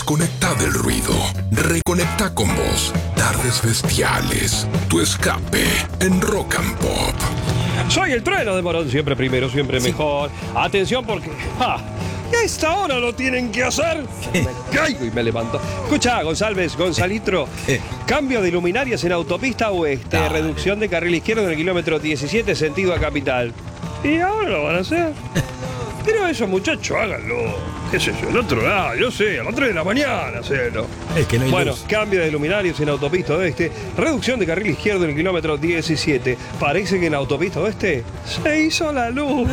Desconecta del ruido. Reconecta con vos. Tardes bestiales. Tu escape en Rock and Pop. Soy el trueno de Morón, siempre primero, siempre mejor. Atención porque... a esta hora lo tienen que hacer. Me caigo y me levanto. Escucha, Gonzalitro. Cambio de luminarias en autopista oeste. Dale. Reducción de carril izquierdo en el kilómetro 17, sentido a capital. Y ahora lo van a hacer. Pero eso, muchachos, háganlo. ¿Qué sé yo? El otro lado, yo sé, a las 3 de la mañana, hacerlo. Es que no hay Bueno, luz. cambio de luminarios en autopista oeste. Reducción de carril izquierdo en el kilómetro 17. Parece que en autopista oeste se hizo la luz.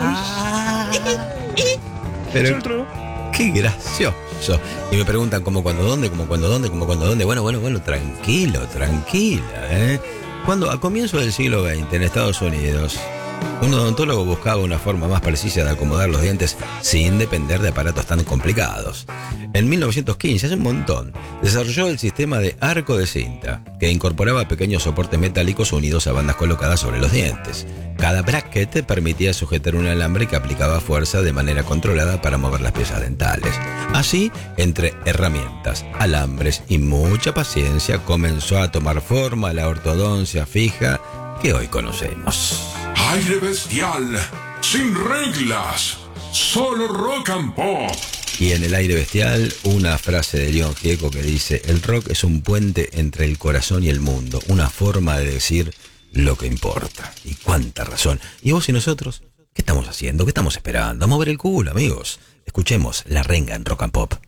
Pero ¿Es el trueno? qué gracioso. Y me preguntan cómo, cuándo, dónde, cómo, cuándo, dónde, cómo, cuándo, dónde. Bueno, tranquila, ¿eh? Cuando a comienzos del siglo XX en Estados Unidos, un odontólogo buscaba una forma más precisa de acomodar los dientes sin depender de aparatos tan complicados. En 1915, hace un montón, desarrolló el sistema de arco de cinta, que incorporaba pequeños soportes metálicos unidos a bandas colocadas sobre los dientes. Cada bracket permitía sujetar un alambre que aplicaba fuerza de manera controlada para mover las piezas dentales. Así, entre herramientas, alambres y mucha paciencia, comenzó a tomar forma la ortodoncia fija que hoy conocemos. Aire bestial. Sin reglas. Solo Rock and Pop. Y en el aire bestial, una frase de León Gieco que dice: el rock es un puente entre el corazón y el mundo, una forma de decir lo que importa. Y cuánta razón. ¿Y vos y nosotros? ¿Qué estamos haciendo? ¿Qué estamos esperando? A mover el culo, amigos. Escuchemos La Renga en Rock and Pop.